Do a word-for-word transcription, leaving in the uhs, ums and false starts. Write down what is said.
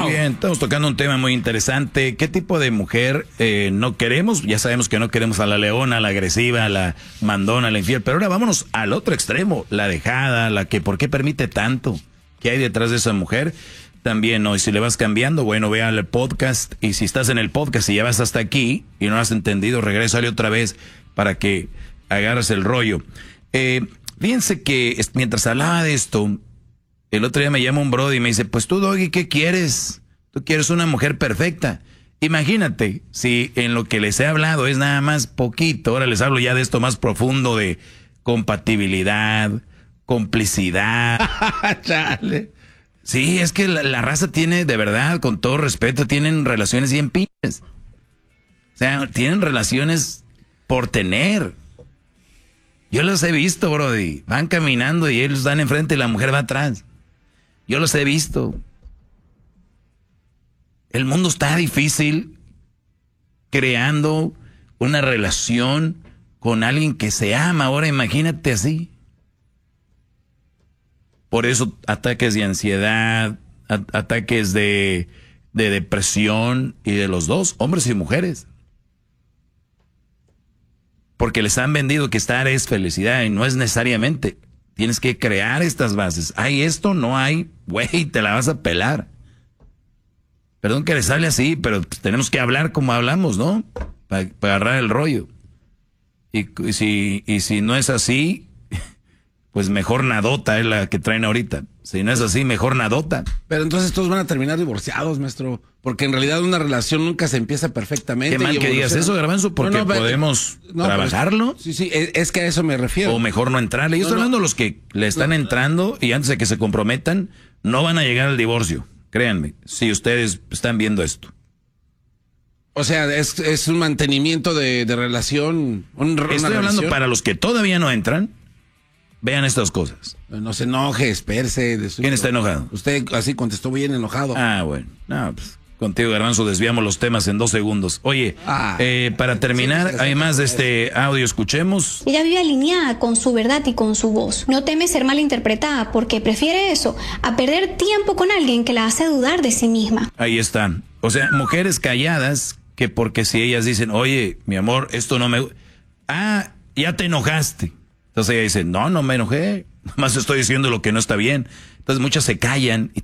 Muy bien, estamos tocando un tema muy interesante. ¿Qué tipo de mujer eh, no queremos? Ya sabemos que no queremos a la leona, a la agresiva, a la mandona, a la infiel. Pero ahora vámonos al otro extremo. La dejada, la que ¿por qué permite tanto? ¿Qué hay detrás de esa mujer? También, ¿no? Y si le vas cambiando, bueno, ve al podcast. Y si estás en el podcast y ya vas hasta aquí y no lo has entendido, regrésale otra vez para que agarres el rollo. Eh, fíjense que mientras hablaba de esto, el otro día me llama un brody y me dice, pues tú, Doggy, ¿qué quieres? Tú quieres una mujer perfecta. Imagínate, si en lo que les he hablado es nada más poquito, ahora les hablo ya de esto más profundo de compatibilidad, complicidad. Chale. Sí, es que la, la raza tiene, de verdad, con todo respeto, tienen relaciones bien pinches. O sea, tienen relaciones por tener. Yo los he visto, brody. Van caminando y ellos dan enfrente y la mujer va atrás. Yo los he visto. El mundo está difícil creando una relación con alguien que se ama. Ahora imagínate así. Por eso ataques de ansiedad, a- ataques de, de depresión y de los dos, hombres y mujeres. Porque les han vendido que estar es felicidad y no es necesariamente. Tienes que crear estas bases. Hay esto, no hay, güey, te la vas a pelar. Perdón que le sale así, pero pues, tenemos que hablar como hablamos, ¿no? Para pa agarrar el rollo. Y, y, si, y si no es así, pues mejor nadota es la que traen ahorita. Si no es así, mejor nadota. Pero entonces todos van a terminar divorciados, maestro. Porque en realidad una relación nunca se empieza perfectamente. Qué mal que digas eso, Garbanzo, porque No, no, pero- podemos no, trabajarlo. pero- sí, sí, es, es que a eso me refiero. O mejor no entrarle. Yo No, estoy no. hablando de los que le están No. entrando y antes de que se comprometan, no van a llegar al divorcio. Créanme, si ustedes están viendo esto. O sea, es, es un mantenimiento de, de relación. un- una Estoy hablando relación. para los que todavía no entran. Vean estas cosas. No se enoje, espérese. de su- ¿Quién está enojado? Usted así contestó bien enojado. Ah, bueno. No, pues, contigo, Garbanzo, desviamos los temas en dos segundos. Oye, Ah. eh, para terminar, Sí, sí, sí, además de sí. este audio, escuchemos. Ella vive alineada con su verdad y con su voz. No teme ser malinterpretada porque prefiere eso a perder tiempo con alguien que la hace dudar de sí misma. Ahí están. O sea, mujeres calladas que porque si ellas dicen, oye, mi amor, esto no me... gu- Ah, ya te enojaste. Entonces ella dice, no, no me enojé. Nomás estoy diciendo lo que no está bien. Entonces muchas se callan y